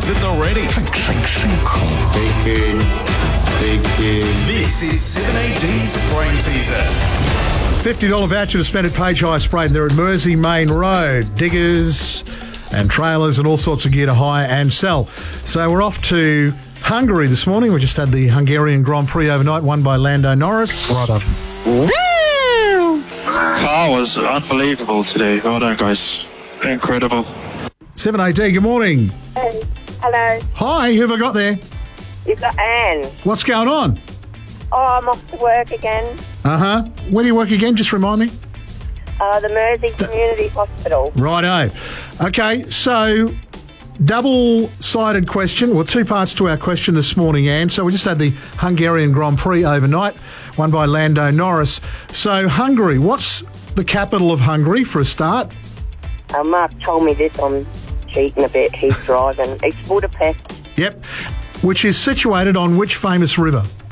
Jones at the ready. Thinking. This is 7AD's Brain Teaser. $50 voucher to spend at Page Hire Sprayton. They're at Mersey Main Road. Diggers and trailers and all sorts of gear to hire and sell. So we're off to Hungary this morning. We just had the Hungarian Grand Prix overnight, won by Lando Norris. Right up. Car was unbelievable today. Well done, guys. Incredible. 7AD, good morning. Hey, hello. Hi, who have I got there? You've got Anne. What's going on? Oh, I'm off to work again. Uh-huh. Where do you work again? Just remind me. The Mersey Community Hospital. Righto. Okay, so double-sided question. Well, two parts to our question this morning, Anne. So we just had the Hungarian Grand Prix overnight, won by Lando Norris. So Hungary, what's the capital of Hungary for a start? Mark told me this. I'm cheating a bit. He's driving. It's Budapest. Yep. Which is situated on which famous river?